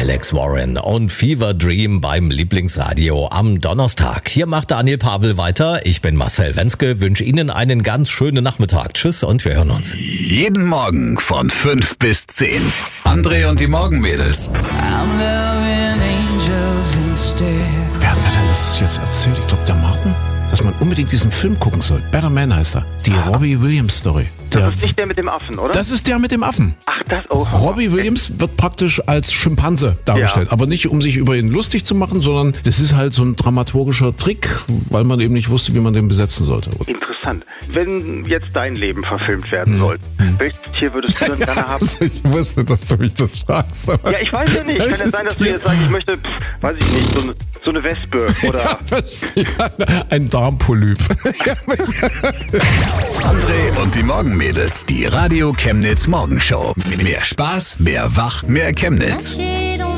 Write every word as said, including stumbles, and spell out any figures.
Alex Warren und Fever Dream beim Lieblingsradio am Donnerstag. Hier macht Daniel Pavel weiter. Ich bin Marcel Wenske, wünsche Ihnen einen ganz schönen Nachmittag. Tschüss und wir hören uns. Jeden Morgen von fünf bis zehn. André und die Morgenmädels. Wer hat mir denn das jetzt erzählt? Ich glaube, der Martin? Dass man unbedingt diesen Film gucken soll. Better Man heißt er. Die ah. Robbie Williams Story. Der, das ist nicht der mit dem Affen, oder? Das ist der mit dem Affen. Ach, das auch. Robbie Williams wird praktisch als Schimpanse dargestellt. Ja. Aber nicht, um sich über ihn lustig zu machen, sondern das ist halt so ein dramaturgischer Trick, weil man eben nicht wusste, wie man den besetzen sollte. Interessant. Wenn jetzt dein Leben verfilmt werden hm. sollte, hm. welches Tier würdest du dann gerne haben? Ich wusste, dass du mich das fragst. Ja, ich weiß ja nicht. Kann ja sein, dass du jetzt sagst, ich möchte, pff, weiß ich nicht, so eine, so eine Wespe oder... Ja, ein Darmpolyp. André und die Morgenmädels. Die Radio Chemnitz Morgenshow. Mehr Spaß, mehr Wach, mehr Chemnitz.